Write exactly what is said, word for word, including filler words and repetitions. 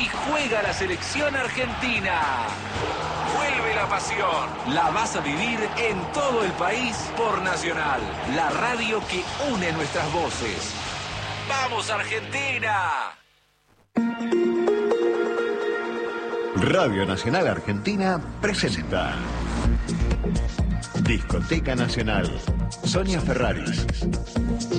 Hoy juega la selección argentina. Vuelve la pasión. La vas a vivir en todo el país por Nacional, la radio que une nuestras voces. ¡Vamos, Argentina! Radio Nacional Argentina presenta Discoteca Nacional. Sonia Ferraris.